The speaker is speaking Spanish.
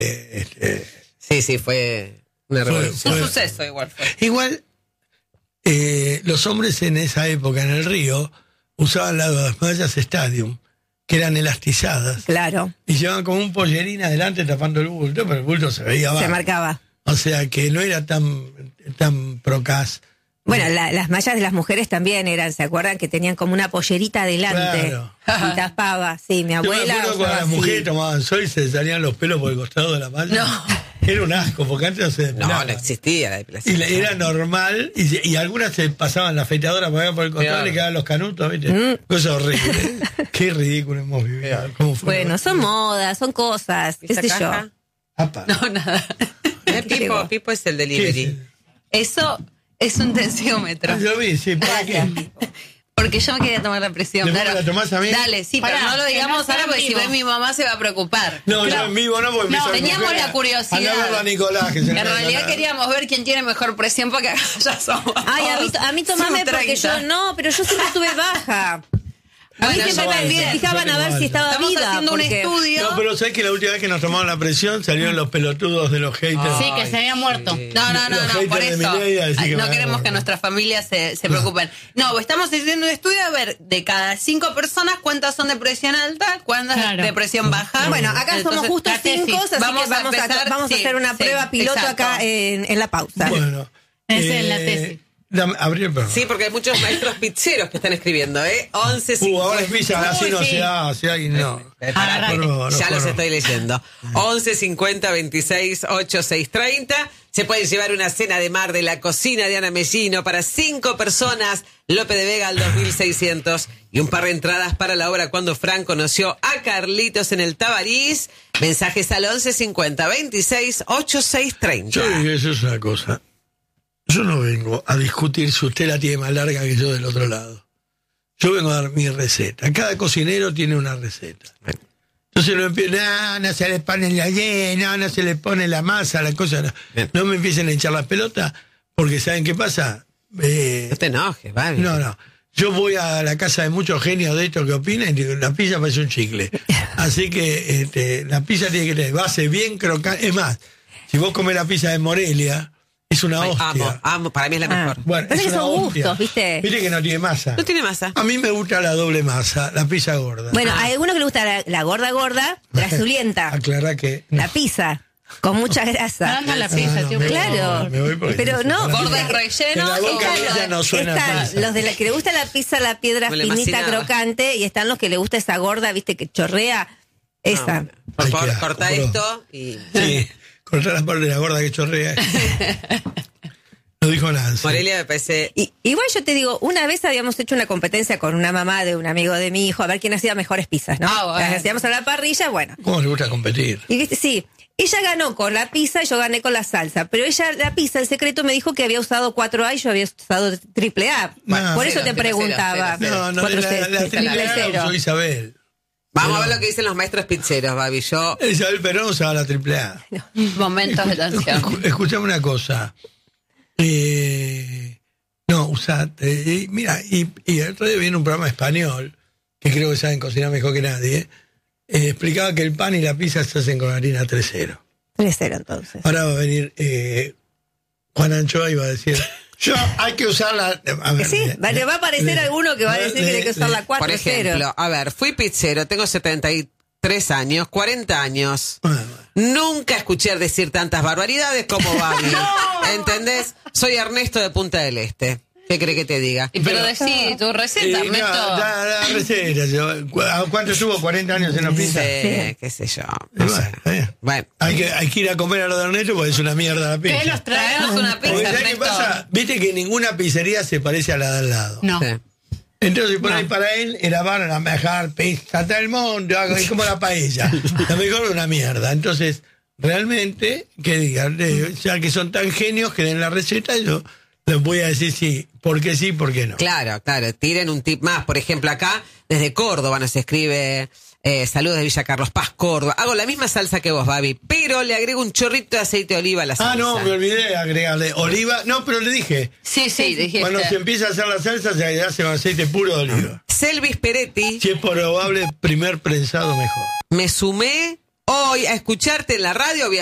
Sí, fue una revolución. Un suceso igual fue. Igual, los hombres en esa época en el río usaban las mallas Stadium, que eran elastizadas. Claro. Y llevaban como un pollerín adelante tapando el bulto, pero el bulto se veía abajo. Se marcaba. O sea que no era tan procaz. Bueno, las mallas de las mujeres también eran, ¿se acuerdan? Que tenían como una pollerita adelante. Claro. Y tapaba. Sí, mi abuela. Yo me acuerdo cuando las mujeres tomaban sol y se salían los pelos por el costado de la malla. No. Era un asco, porque antes no se depilaba. No existía la depilación. Y era normal, y algunas se pasaban la afeitadora por allá por el costado y le quedaban los canutos, ¿viste? Cosa horrible. Qué ridículo hemos vivido. ¿Cómo fue? Bueno, son modas, son cosas, qué sé yo. Apa. No, nada. Pipo es el delivery. Eso es un tensiómetro. Yo vi, sí, ¿para qué? Porque yo me quería tomar la presión. ¿Después Claro. me la tomás a mí? Dale, sí, Pará, pero no lo digamos que no ahora porque sea si en ve vivo. mi mamá se va a preocupar. No, Claro. yo en vivo no, porque No, mis teníamos mujeres- la curiosidad. Andá a verlo a Nicolás, que se En le realidad queríamos ver quién tiene mejor presión porque acá ya somos. Ay, a mí tomame Somos porque 30. yo no, pero yo siempre tuve baja. A mí Bueno, siempre yo me también. fijaban a ver si estaba Estamos viva. haciendo un porque- estudio. No, pero ¿sabes que la última vez que nos tomaron la presión salieron los pelotudos de los haters? Sí, que se había muerto. No, Los haters por de eso. Milei a decir que No me queremos agarro. que nuestras familias se preocupen. No, estamos haciendo un estudio a ver de cada 5 personas cuántas son de presión alta, cuántas Claro. de presión baja. Bueno, acá somos Entonces, justo la tesis. 5, así Vamos que a vamos a empezar, a sí, hacer una sí, prueba piloto exacto. acá en la pausa. Bueno. Esa es la tesis. Abrí el programa. Sí, porque hay muchos maestros pizzeros que están escribiendo, 11 Ahora es pizza, así no sí. se hace, ahí no. Agarrate. Por favor, Ya por los favor. estoy leyendo. 11 50 26 86 30. Se pueden llevar una cena de mar de la cocina de Ana Mellino para 5 personas. Lope de Vega al 2600. Y un par de entradas para la obra Cuando Fran conoció a Carlitos en el Tabarís. Mensajes al 11 50 26 86 30. Yo dije, eso es una cosa. Yo no vengo a discutir si usted la tiene más larga que yo del otro lado. Yo vengo a dar mi receta. Cada cocinero tiene una receta. Entonces no empiezo, no se le pone la llena, no se le pone la masa, la cosa. No, no me empiecen a hinchar las pelotas, porque ¿saben qué pasa? No te enojes, vale. No. Yo voy a la casa de muchos genios de estos que opinan y digo, la pizza parece un chicle. Así que la pizza tiene que tener base bien crocante. Es más, si vos comés la pizza de Morelia, es una hostia. Amo, para mí es la mejor. Bueno, Pero es es que una son hostia. gustos, ¿viste? Viste que no tiene masa. No tiene masa. A mí me gusta la doble masa, la pizza gorda. Bueno, hay algunos que le gusta la gorda, la zulienta, Aclara que... la pizza, con mucha grasa. No, la pizza, tío. me Claro, me voy porque pero no, la Gorda pizza- y relleno, En la boca y ya no suena están pizza. los de la que le gusta la pizza, la piedra Me lo finita, imaginaba. crocante, y están los que le gusta esa gorda, viste, que chorrea. Esa. Por Ay, favor, qué asco, corta bro. esto y... Sí, cortar la parte de la gorda que chorrea. No dijo nada. sí. Morelia me parece... Y, igual yo te digo, una vez habíamos hecho una competencia con una mamá de un amigo de mi hijo, a ver quién hacía mejores pizzas, ¿no? Ah, bueno. Las hacíamos a la parrilla, bueno. ¿Cómo le gusta competir? Y viste, sí, ella ganó con la pizza y yo gané con la salsa. Pero ella, la pizza, el secreto me dijo que había usado 4A y yo había usado AAA. No, Por eso cero, te preguntaba. No, no, 4 la triple A la usó Isabel. Vamos a ver lo que dicen los maestros pizzeros, Babi. Yo... Isabel Perón usaba la triple A. Momentos de tensión. Escuchame una cosa. No, usate. Mira, y el otro día viene un programa español, que creo que saben cocinar mejor que nadie, explicaba que el pan y la pizza se hacen con harina 3-0. 3-0 entonces. Ahora va a venir Juan Anchoa y va a decir, hay que usarla. A ver, Sí, le va a aparecer alguno que va a decir que hay que usar la 4-0. Por ejemplo, a ver, fui pizzero, tengo 73 años, 40 años. Nunca escuché decir tantas barbaridades como Babi. ¿Entendés? Soy Ernesto de Punta del Este. ¿Qué cree que te diga? Pero decí tu receta, Ernesto. La receta. ¿Cuánto tuvo? 40 años en la pizza. Qué sé yo. No Bueno, sé. está bien. Bueno. Hay que ir a comer a lo de Ernesto porque es una mierda la pizza. ¿Qué nos Traemos una Porque pizza, ¿sabes qué Ernesto. pasa? Viste que ninguna pizzería se parece a la de al lado. No. Sí. Entonces, por ahí para él era la mejor pizza del mundo, es como la paella. La mejor es una mierda. Entonces, realmente, que digan, ya que son tan genios que den la receta, yo les voy a decir sí, por qué no. Claro, tiren un tip más. Por ejemplo, acá, desde Córdoba nos escribe, saludos de Villa Carlos Paz, Córdoba. Hago la misma salsa que vos, Babi, pero le agrego un chorrito de aceite de oliva a la salsa. Ah, no, me olvidé de agregarle oliva. No, pero le dije, Sí, dijiste. cuando se empieza a hacer la salsa, se hace con aceite puro de oliva. Selvis Peretti, Si es probable, primer prensado mejor. me sumé hoy a escucharte en la radio.